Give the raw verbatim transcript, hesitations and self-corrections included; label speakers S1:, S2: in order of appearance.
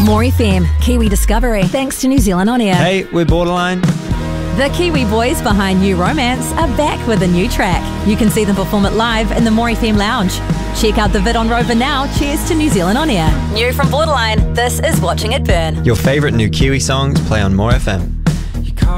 S1: More F M, Kiwi Discovery, thanks to New Zealand On Air.
S2: Hey, we're Borderline.
S1: The Kiwi boys behind New Romance are back with a new track. You can see them perform it live in the More F M Lounge. Check out the vid on Rover now. Cheers to New Zealand On Air. New from Borderline, this is Watching It Burn.
S2: Your favourite new Kiwi songs play on More F M.